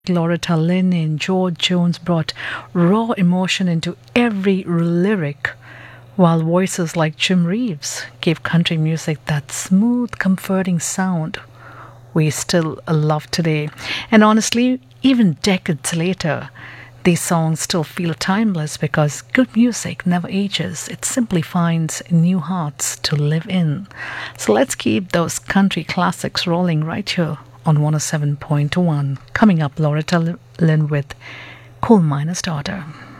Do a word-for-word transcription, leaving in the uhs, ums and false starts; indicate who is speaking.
Speaker 1: Loretta Lynn and George Jones brought raw emotion into every lyric, while voices like Jim Reeves gave country music that smooth, comforting sound we still love today. And honestly, even decades later, these songs still feel timeless because good music never ages. It simply finds new hearts to live in. So let's keep those country classics rolling right here on one oh seven point one. Coming up, Loretta Lynn with Coal Miner's Daughter.